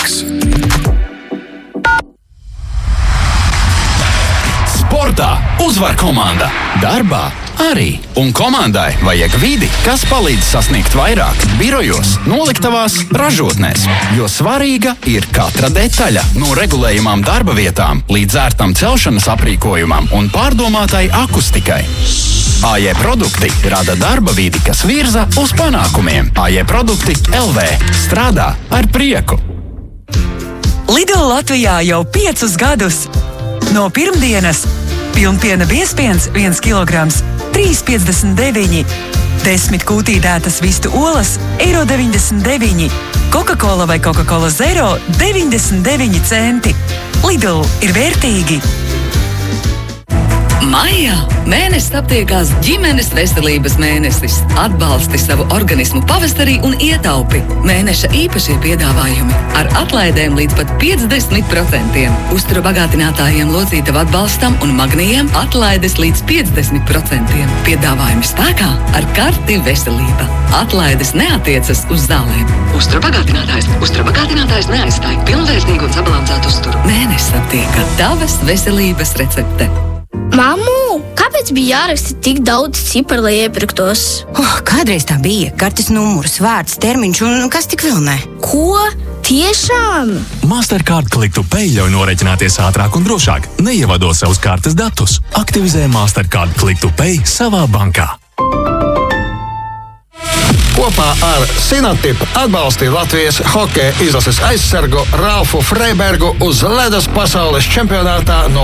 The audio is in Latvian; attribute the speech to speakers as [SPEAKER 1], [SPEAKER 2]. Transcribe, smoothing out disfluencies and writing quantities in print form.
[SPEAKER 1] Rīgas.
[SPEAKER 2] Sportā uzvar komanda, darbā arī. Un komandai vajag vidi, kas palīdz sasniegt vairāk. Birojos, noliktavās, ražotnēs. Jo svarīga ir katra detaļa. No regulējumām darba vietām līdz ērtam celšanas aprīkojumam un pārdomātai akustikai. AJ produkti rada darba vidi, kas virza uz panākumiem. AJ produkti LV strādā ar prieku.
[SPEAKER 3] Lidl Latvijā jau 5 gadus. No pirmdienas pilnpiena biezpiens 1 kilograms 3,59. 10 kūtīdētas vistu olas €1,99. Coca-Cola vai Coca-Cola Zero 99 centi. Lidl ir vērtīgi.
[SPEAKER 4] Maijā mēnesis aptiekās ģimenes veselības mēnesis. Atbalsti savu organismu pavasarī un ietaupi. Mēneša īpašie piedāvājumi ar atlaidēm līdz pat 50%. Uztura bagātinātājiem locītavu atbalstam un magnijiem atlaides līdz 50%. Piedāvājumi spēkā ar karti veselība. Atlaides neatiecas uz zālēm. Uztura bagātinātājs neaizstāj pilnvērtīgu un sabalansētu uzturu. Mēnesis aptieka tavas veselības recepte.
[SPEAKER 5] Mammu, kāpēc bija jāraksta tik daudz ciparu, lai iepirktos?
[SPEAKER 6] Kādreiz tā bija. Kartes numurs, vārds, termiņš un kas tik vēl ne.
[SPEAKER 5] Ko? Tiešām?
[SPEAKER 1] Mastercard Click to Pay ļauj norēķināties ātrāk un drošāk, neievadot savus kartes datus. Aktivizē Mastercard Click to Pay savā bankā.
[SPEAKER 7] Kopā ar Sinatip atbalstīja Latvijas hokeja izlases aizsargu Ralfu Freibergu uz ledus pasaules čempionātā no